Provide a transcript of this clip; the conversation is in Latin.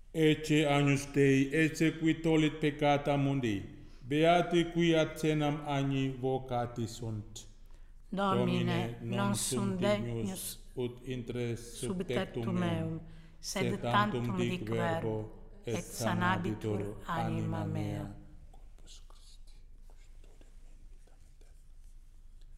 Ecce agnus Dei, ecce qui tollit peccata mundi, beati qui ad cenam agni vocati sunt. Domine, non sum degnus ut intres sub tectum meum, sed tantum dic verbo, et sanabitur anima mea.